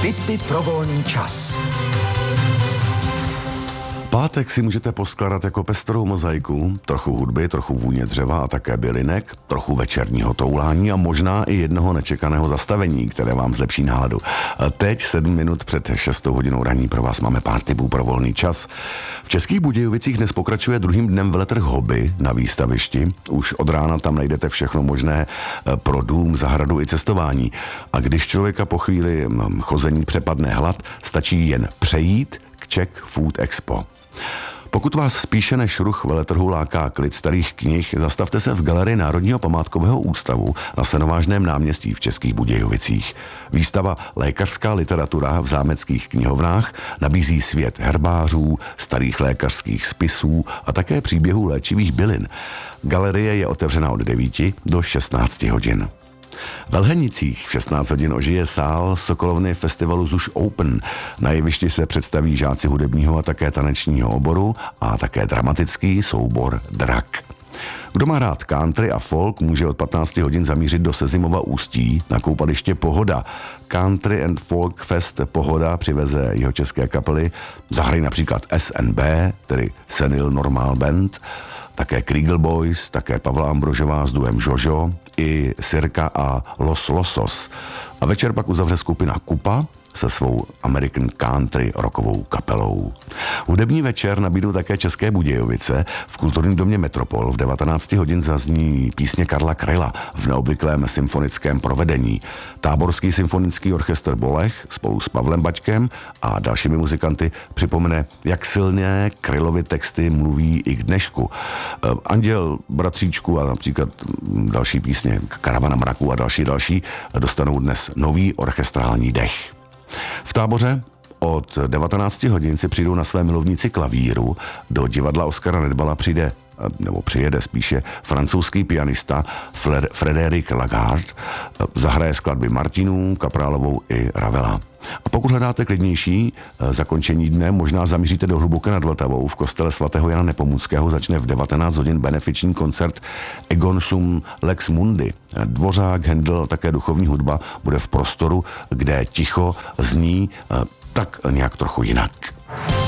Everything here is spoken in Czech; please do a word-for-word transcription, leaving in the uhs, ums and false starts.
Tipy pro volný čas. Pátek si můžete poskládat jako pestrou mozaiku, trochu hudby, trochu vůně dřeva a také bylinek, trochu večerního toulání a možná i jednoho nečekaného zastavení, které vám zlepší náladu. A teď sedm minut před šestou hodinou raní pro vás máme pár tipů pro volný čas. V Českých Budějovicích dnes pokračuje druhým dnem veletrh hobby na výstavišti. Už od rána tam najdete všechno možné pro dům, zahradu i cestování. A když člověka po chvíli chození přepadne hlad, stačí jen přejít k Czech Food Expo. Pokud vás spíše než ruch veletrhu láká klid starých knih, zastavte se v galerii Národního památkového ústavu na Senovážném náměstí v Českých Budějovicích. Výstava Lékařská literatura v zámeckých knihovnách nabízí svět herbářů, starých lékařských spisů a také příběhů léčivých bylin. Galerie je otevřena od devíti do šestnácti hodin. V Lhenicích v šestnáct hodin ožije sál Sokolovny festivalu Zuš Open. Na jevišti se představí žáci hudebního a také tanečního oboru a také dramatický soubor Drak. Kdo má rád country a folk, může od patnácti hodin zamířit do Sezimova Ústí na koupaliště Pohoda. Country and Folk Fest Pohoda přiveze jeho české kapely. Zahrají například S N B, tedy Senil Normal Band, také Kriegel Boys, také Pavla Ambrožová s duem Jojo, i Sirka a Los Losos. A večer pak uzavře skupina Kupa se svou American Country rockovou kapelou. Hudební večer nabídnou také České Budějovice. V kulturním domě Metropol v devatenácti hodin zazní písně Karla Kryla v neobvyklém symfonickém provedení. Táborský symfonický orchestr Bolech spolu s Pavlem Bačkem a dalšími muzikanty připomene, jak silné Krylovy texty mluví i k dnešku. Anděl, Bratříčku a například další písně Karavana mraku a další další dostanou dnes nový orchestrální dech. V Táboře od devatenácti hodin si přijdou na své milovníci klavíru. Do divadla Oskara Nedbala přijde, nebo přijede spíše, francouzský pianista Frédéric Lagarde. Zahraje skladby Martinů, Kaprálovou i Ravela. A pokud hledáte klidnější zakončení dne, možná zamíříte do Hluboké nad Vltavou. V kostele svatého Jana Nepomuckého začne v devatenáct hodin benefiční koncert Egon Sum Lex Mundi. Dvořák, Händel, také duchovní hudba bude v prostoru, kde ticho zní tak nějak trochu jinak.